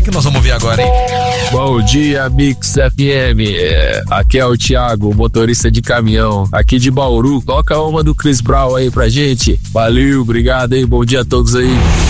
que nós vamos ouvir agora, hein? Bom dia, Mix FM. Aqui é o Thiago, motorista de caminhão, aqui de Bauru. Toca uma do Chris Brown aí pra gente. Valeu, obrigado aí, bom dia a todos aí.